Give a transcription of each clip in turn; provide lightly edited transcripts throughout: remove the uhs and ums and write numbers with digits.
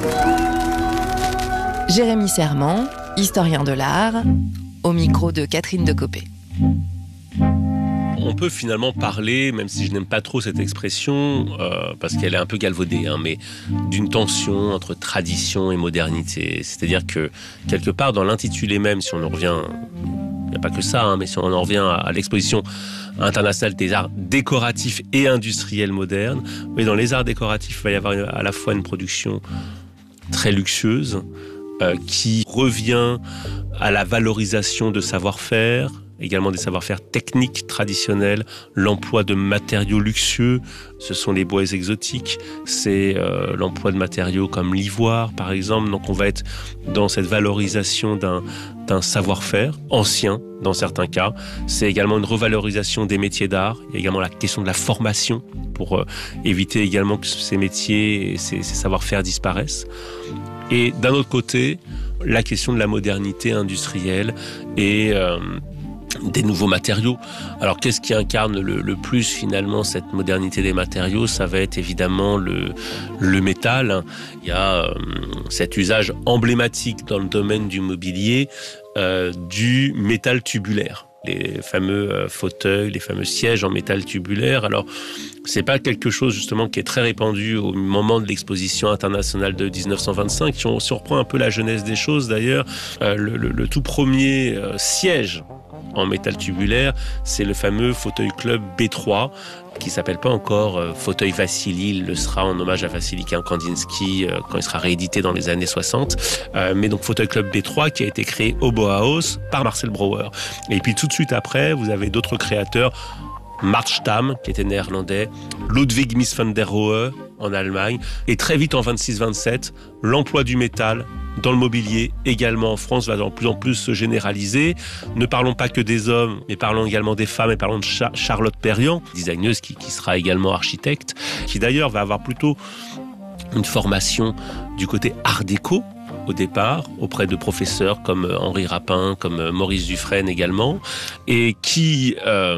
Jérémy Serment, historien de l'art, au micro de Catherine Decopé. On peut finalement parler, même si je n'aime pas trop cette expression, parce qu'elle est un peu galvaudée, mais d'une tension entre tradition et modernité. C'est-à-dire que, quelque part, dans l'intitulé même, si on en revient, il n'y a pas que ça, mais si on en revient à l'exposition internationale des arts décoratifs et industriels modernes, mais dans les arts décoratifs, il va y avoir à la fois une production très luxueuse, qui revient à la valorisation de savoir-faire, également des savoir-faire techniques traditionnels, l'emploi de matériaux luxueux, ce sont les bois exotiques, c'est l'emploi de matériaux comme l'ivoire par exemple. Donc on va être dans cette valorisation d'un savoir-faire ancien dans certains cas. C'est également une revalorisation des métiers d'art. Il y a également la question de la formation pour éviter également que ces métiers et ces savoir-faire disparaissent. Et d'un autre côté, la question de la modernité industrielle et des nouveaux matériaux. Alors qu'est-ce qui incarne le plus finalement cette modernité des matériaux? Ça va être évidemment le métal. Il y a cet usage emblématique dans le domaine du mobilier du métal tubulaire. Les fameux fauteuils, les fameux sièges en métal tubulaire. Alors, c'est pas quelque chose justement qui est très répandu au moment de l'exposition internationale de 1925. Si on reprend un peu la genèse des choses d'ailleurs, le tout premier siège en métal tubulaire, c'est le fameux fauteuil club B3, qui s'appelle pas encore fauteuil Vassili. Il le sera en hommage à Vassili Kandinsky quand il sera réédité dans les années 60. Mais donc fauteuil club B3 qui a été créé au Bauhaus par Marcel Brauer. Et puis tout de suite après, vous avez d'autres créateurs. Mart Stam, qui était néerlandais, Ludwig Mies van der Rohe en Allemagne, et très vite en 26-27, l'emploi du métal dans le mobilier également en France va de plus en plus se généraliser. Ne parlons pas que des hommes, mais parlons également des femmes, et parlons de Charlotte Perriand, designeuse qui sera également architecte, qui d'ailleurs va avoir plutôt une formation du côté art déco, au départ, auprès de professeurs comme Henri Rapin, comme Maurice Dufresne également, et qui,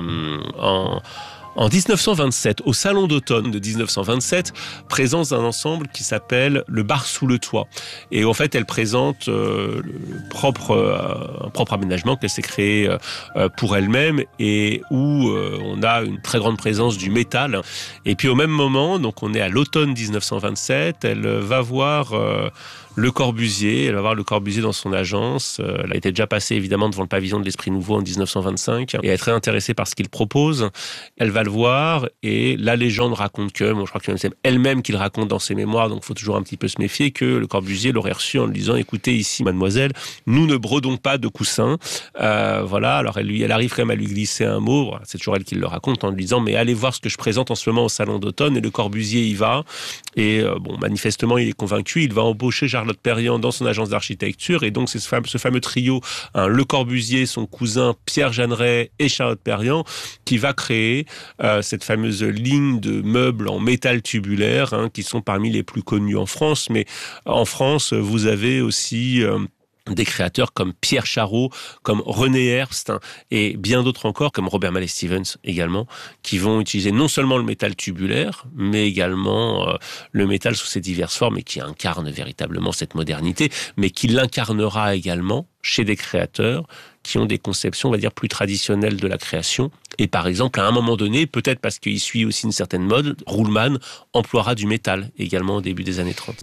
en 1927, au Salon d'automne de 1927, présente un ensemble qui s'appelle le bar sous le toit. Et en fait, elle présente un propre aménagement qu'elle s'est créé pour elle-même et où on a une très grande présence du métal. Et puis au même moment, donc on est à l'automne 1927, elle va voir Le Corbusier. Elle va voir Le Corbusier dans son agence. Elle a été déjà passée évidemment devant le pavillon de l'Esprit Nouveau en 1925 et elle est très intéressée par ce qu'il propose. Elle va le voir et la légende raconte que, je crois que c'est elle-même qui le raconte dans ses mémoires, donc il faut toujours un petit peu se méfier, que Le Corbusier l'aurait reçu en lui disant: écoutez ici mademoiselle, nous ne brodons pas de coussins. Voilà, alors elle arrive quand même à lui glisser un mot, c'est toujours elle qui le raconte, en lui disant: mais allez voir ce que je présente en ce moment au Salon d'automne. Et Le Corbusier y va et manifestement il est convaincu, il va embaucher Charlotte Perriand dans son agence d'architecture, et donc c'est ce fameux trio, Le Corbusier, son cousin Pierre Jeanneret et Charlotte Perriand, qui va créer cette fameuse ligne de meubles en métal tubulaire, qui sont parmi les plus connus en France. Mais en France, vous avez aussi des créateurs comme Pierre Charot, comme René Herbst et bien d'autres encore, comme Robert Mallet Stevens également, qui vont utiliser non seulement le métal tubulaire, mais également le métal sous ses diverses formes, et qui incarne véritablement cette modernité, mais qui l'incarnera également chez des créateurs qui ont des conceptions, on va dire, plus traditionnelles de la création. Et par exemple, à un moment donné, peut-être parce qu'il suit aussi une certaine mode, Ruhlmann emploiera du métal également au début des années 30.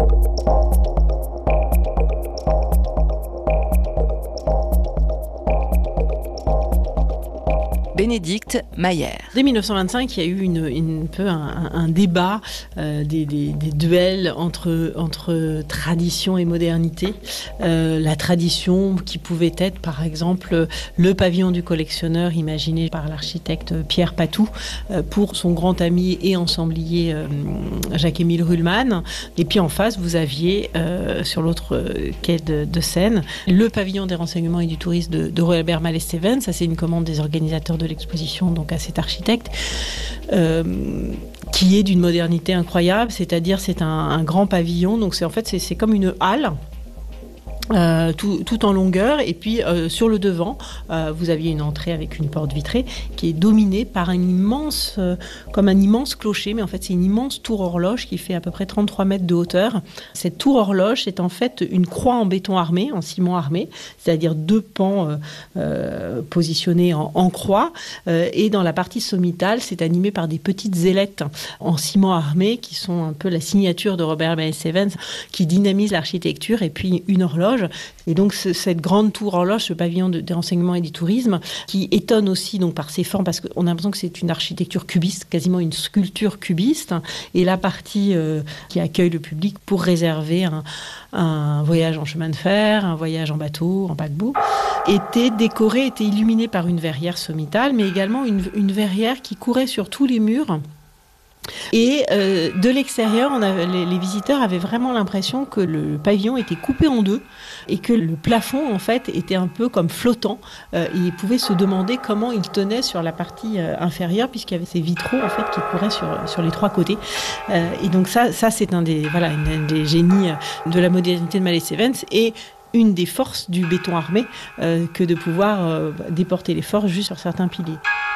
Bénédicte Mayer. Dès 1925, il y a eu un débat, des duels entre tradition et modernité. La tradition qui pouvait être, par exemple, le pavillon du collectionneur imaginé par l'architecte Pierre Patou pour son grand ami et ensemblier Jacques-Émile Ruhlmann. Et puis en face, vous aviez, sur l'autre quai de Seine, le pavillon des renseignements et du tourisme de Robert Mallet Stevens. Ça, c'est une commande des organisateurs de l'exposition, donc à cet architecte, qui est d'une modernité incroyable, c'est-à-dire c'est un grand pavillon, donc c'est comme une halle tout en longueur, et puis sur le devant vous aviez une entrée avec une porte vitrée qui est dominée par comme un immense clocher, mais en fait c'est une immense tour horloge qui fait à peu près 33 mètres de hauteur. Cette tour horloge est en fait une croix en béton armé, en ciment armé, c'est-à-dire 2 pans positionnés en croix, et dans la partie sommitale c'est animé par des petites ailettes en ciment armé qui sont un peu la signature de Robert Bailly-Evans, qui dynamise l'architecture, et puis une horloge. Et donc cette grande tour horloge, ce pavillon des renseignements et du tourisme, qui étonne aussi donc par ses formes, parce qu'on a l'impression que c'est une architecture cubiste, quasiment une sculpture cubiste, et la partie qui accueille le public pour réserver un voyage en chemin de fer, un voyage en bateau, en paquebot, était illuminée par une verrière sommitale, mais également une verrière qui courait sur tous les murs. Et de l'extérieur, les visiteurs avaient vraiment l'impression que le pavillon était coupé en 2 et que le plafond en fait était un peu comme flottant. Ils pouvaient se demander comment il tenait sur la partie inférieure, puisqu'il y avait ces vitraux en fait qui couraient sur les 3 côtés. Et donc ça c'est un des génies de la modernité de Mallet-Evans, et une des forces du béton armé que de pouvoir déporter les forces juste sur certains piliers.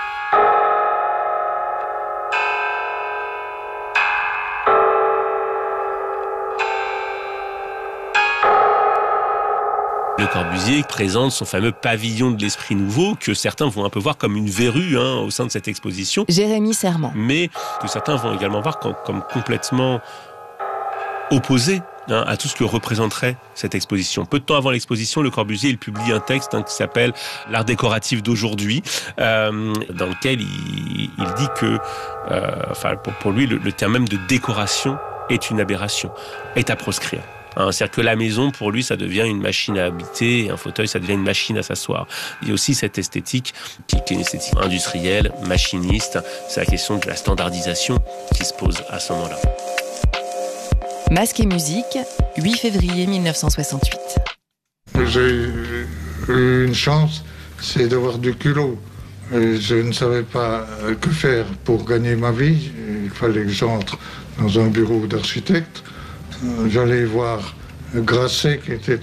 Le Corbusier présente son fameux pavillon de l'esprit nouveau, que certains vont un peu voir comme une verrue au sein de cette exposition. Jérémy Serment. Mais que certains vont également voir comme complètement opposé à tout ce que représenterait cette exposition. Peu de temps avant l'exposition, Le Corbusier il publie un texte qui s'appelle « L'art décoratif d'aujourd'hui », dans lequel il dit que, pour lui, le terme même de décoration est une aberration, est à proscrire. C'est-à-dire que la maison, pour lui, ça devient une machine à habiter, et un fauteuil, ça devient une machine à s'asseoir. Il y a aussi cette esthétique qui est une esthétique industrielle, machiniste. C'est la question de la standardisation qui se pose à ce moment-là. Masque et musique, 8 février 1968. J'ai eu une chance, c'est d'avoir du culot. Je ne savais pas que faire pour gagner ma vie. Il fallait que j'entre dans un bureau d'architecte. J'allais voir Grasset, qui était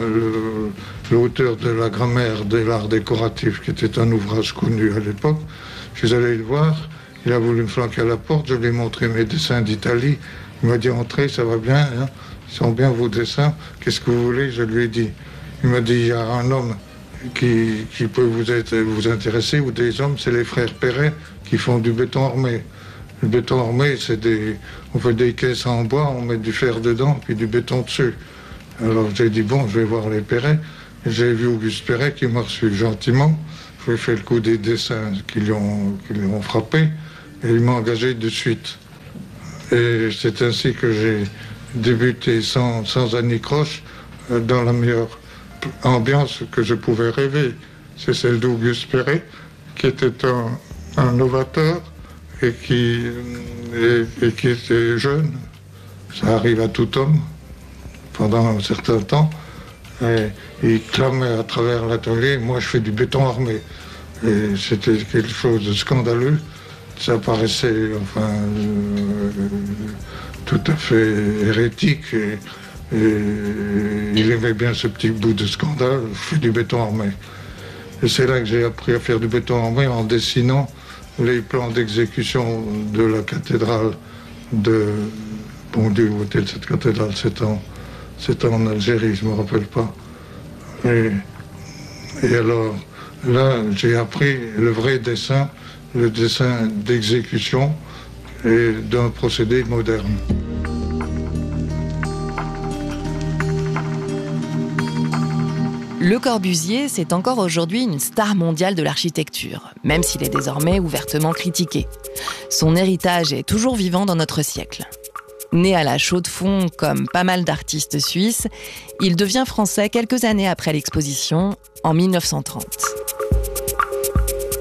l'auteur de la grammaire de l'art décoratif, qui était un ouvrage connu à l'époque. Je suis allé le voir, il a voulu me flanquer à la porte, je lui ai montré mes dessins d'Italie. Il m'a dit « Entrez, ça va bien, ils sont bien vos dessins, qu'est-ce que vous voulez ?» Je lui ai dit. Il m'a dit « Il y a un homme qui peut vous intéresser, ou des hommes, c'est les frères Perret qui font du béton armé. » Le béton armé, on fait des caisses en bois, on met du fer dedans, puis du béton dessus. Alors j'ai dit, bon, je vais voir les Perret. J'ai vu Auguste Perret qui m'a reçu gentiment. Je lui ai fait le coup des dessins qui lui ont frappé, et il m'a engagé de suite. Et c'est ainsi que j'ai débuté sans anicroche dans la meilleure ambiance que je pouvais rêver. C'est celle d'Auguste Perret, qui était un novateur, et qui était jeune. Ça arrive à tout homme pendant un certain temps. Et il clamait à travers l'atelier, moi je fais du béton armé. Et c'était quelque chose de scandaleux. Ça paraissait tout à fait hérétique. Et il aimait bien ce petit bout de scandale, je fais du béton armé. Et c'est là que j'ai appris à faire du béton armé en dessinant les plans d'exécution de la cathédrale de... Bon Dieu, où était cette cathédrale? C'était en Algérie, je ne me rappelle pas. Et alors, là, j'ai appris le vrai dessin, le dessin d'exécution et d'un procédé moderne. Le Corbusier, c'est encore aujourd'hui une star mondiale de l'architecture, même s'il est désormais ouvertement critiqué. Son héritage est toujours vivant dans notre siècle. Né à la Chaux-de-Fonds comme pas mal d'artistes suisses, il devient français quelques années après l'exposition, en 1930.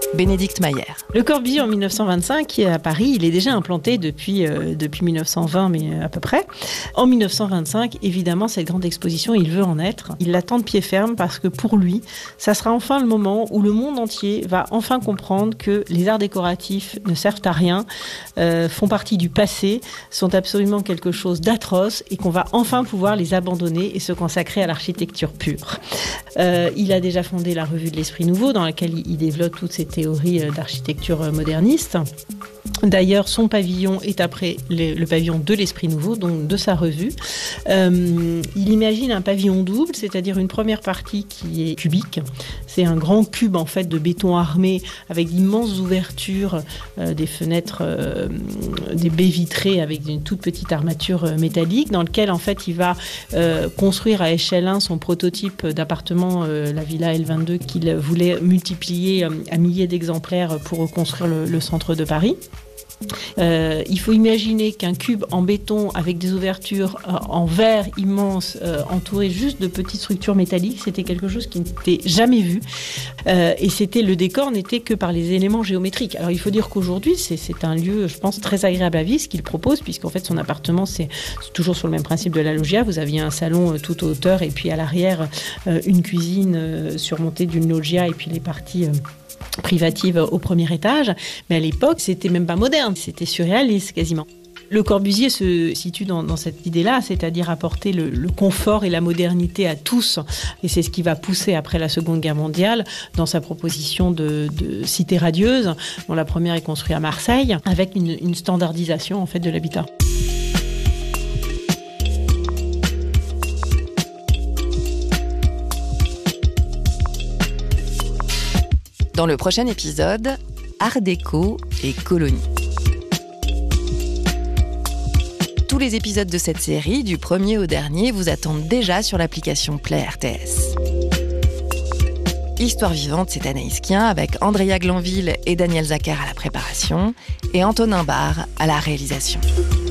Bénédicte Mayer. Le Corbusier en 1925, qui est à Paris, il est déjà implanté depuis 1920, mais à peu près. En 1925, évidemment, cette grande exposition, il veut en être. Il l'attend de pied ferme parce que pour lui, ça sera enfin le moment où le monde entier va enfin comprendre que les arts décoratifs ne servent à rien, font partie du passé, sont absolument quelque chose d'atroce et qu'on va enfin pouvoir les abandonner et se consacrer à l'architecture pure. Il a déjà fondé la Revue de l'Esprit Nouveau, dans laquelle il développe toutes ces théories d'architecture moderniste. D'ailleurs, son pavillon est après le pavillon de l'Esprit Nouveau, donc de sa revue. Il imagine un pavillon double, c'est-à-dire une première partie qui est cubique. C'est un grand cube en fait de béton armé avec d'immenses ouvertures, des fenêtres, des baies vitrées avec une toute petite armature métallique, dans lequel en fait il va construire à échelle 1 son prototype d'appartement, la Villa L22, qu'il voulait multiplier à milliers d'exemplaires pour reconstruire le centre de Paris. Il faut imaginer qu'un cube en béton avec des ouvertures en verre immense, entouré juste de petites structures métalliques, c'était quelque chose qui n'était jamais vu. Et le décor n'était que par les éléments géométriques. Alors il faut dire qu'aujourd'hui, c'est un lieu, je pense, très agréable à vivre, ce qu'il propose, puisqu'en fait son appartement, c'est toujours sur le même principe de la loggia. Vous aviez un salon tout en hauteur et puis à l'arrière, une cuisine surmontée d'une loggia et puis les parties privative au premier étage, mais à l'époque, c'était même pas moderne, c'était surréaliste quasiment. Le Corbusier se situe dans cette idée-là, c'est-à-dire apporter le confort et la modernité à tous. Et c'est ce qui va pousser après la Seconde Guerre mondiale dans sa proposition de cité radieuse, dont la première est construite à Marseille, avec une standardisation en fait de l'habitat. Dans le prochain épisode, Art déco et colonie. Tous les épisodes de cette série, du premier au dernier, vous attendent déjà sur l'application Play RTS. Histoire vivante, c'est Anaïs Kien avec Andrea Glanville et Daniel Zacher à la préparation et Antonin Barre à la réalisation.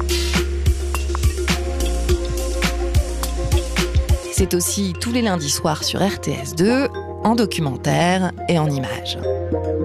C'est aussi tous les lundis soirs sur RTS 2, en documentaire et en images.